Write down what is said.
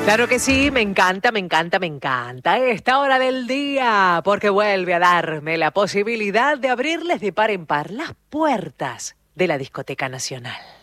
Claro que sí, me encanta, me encanta, me encanta esta hora del día, porque vuelve a darme la posibilidad de abrirles de par en par las puertas de la Discoteca Nacional.